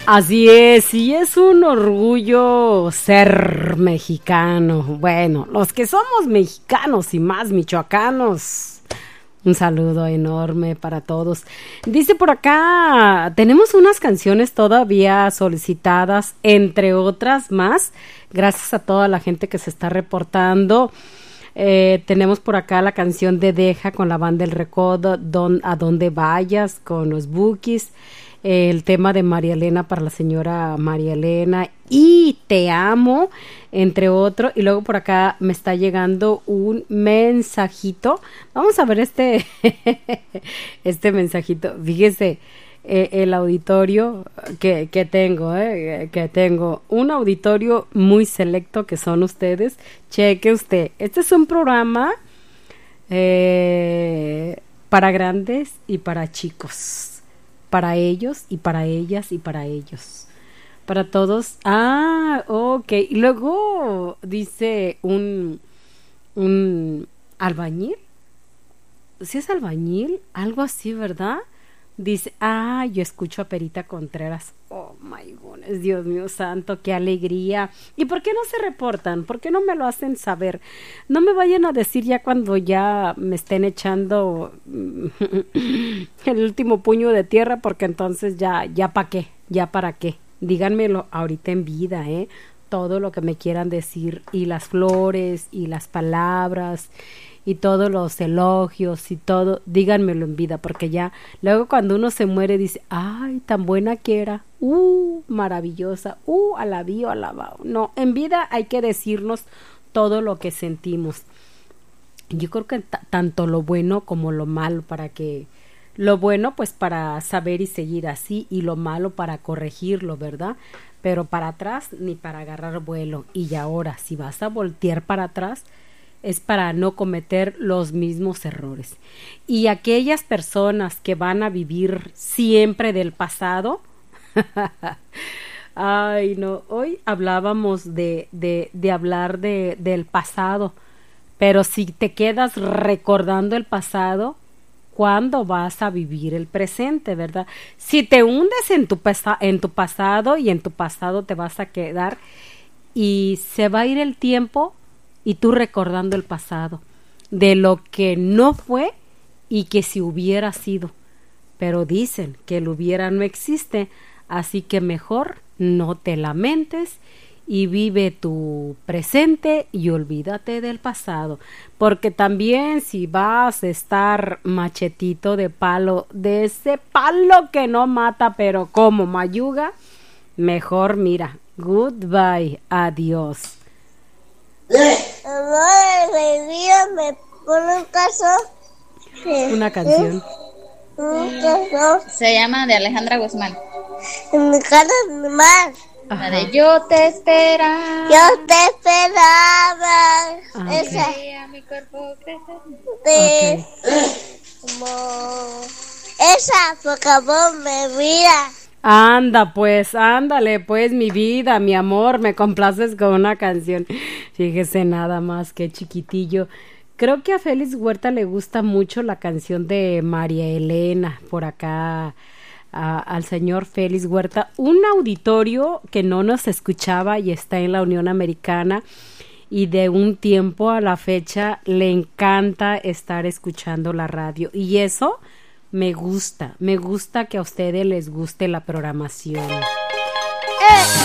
Así es, y es un orgullo ser mexicano. Bueno, los que somos mexicanos y más michoacanos, un saludo enorme para todos. Dice por acá, tenemos unas canciones todavía solicitadas, entre otras más, gracias a toda la gente que se está reportando. Tenemos por acá la canción de Deja con la banda El Recodo, A Donde Vayas con los Bukis, el tema de María Elena para la señora María Elena y Te Amo, entre otros. Y luego por acá me está llegando un mensajito. Vamos a ver este mensajito. Fíjese, el auditorio que tengo un auditorio muy selecto que son ustedes. Cheque usted, este es un programa para grandes y para chicos, para ellos y para ellas y para ellos, para todos. Ok. Y luego dice un albañil, si es albañil, algo así, ¿verdad? Dice, yo escucho a Perita Contreras. Oh my goodness, Dios mío santo, qué alegría. ¿Y por qué no se reportan? ¿Por qué no me lo hacen saber? No me vayan a decir ya cuando ya me estén echando el último puño de tierra, porque entonces ya para qué, ya para qué. Díganmelo ahorita en vida, todo lo que me quieran decir, y las flores y las palabras y todos los elogios y todo, díganmelo en vida, porque ya luego cuando uno se muere dice, ay, tan buena que era, maravillosa, alabado. No, en vida hay que decirnos todo lo que sentimos. Yo creo que tanto lo bueno como lo malo, para que lo bueno pues para saber y seguir así, y lo malo para corregirlo, ¿verdad? Pero para atrás ni para agarrar vuelo. Y ahora, si vas a voltear para atrás, es para no cometer los mismos errores. Y aquellas personas que van a vivir siempre del pasado, ay no, hoy hablábamos de hablar del pasado, pero si te quedas recordando el pasado, ¿cuándo vas a vivir el presente, verdad? Si te hundes en tu pasado, y en tu pasado te vas a quedar, y se va a ir el tiempo y tú recordando el pasado, de lo que no fue y que si hubiera sido. Pero dicen que el hubiera no existe, así que mejor no te lamentes y vive tu presente y olvídate del pasado. Porque también si vas a estar machetito de palo, de ese palo que no mata pero como mayuga, mejor mira, goodbye, adiós. Mamá, me pone un caso. Una canción. Un caso. Se llama de Alejandra Guzmán. En mi casa más. La de Yo te esperaba. Yo te esperaba. Okay. Esa. Mi cuerpo De, Okay. como, esa, porque vos me mira. Anda pues, ándale pues, mi vida, mi amor, me complaces con una canción. Fíjese nada más, que chiquitillo. Creo que a Félix Huerta le gusta mucho la canción de María Elena, por acá, al señor Félix Huerta, un auditorio que no nos escuchaba y está en la Unión Americana, y de un tiempo a la fecha le encanta estar escuchando la radio, y eso me gusta que a ustedes les guste la programación.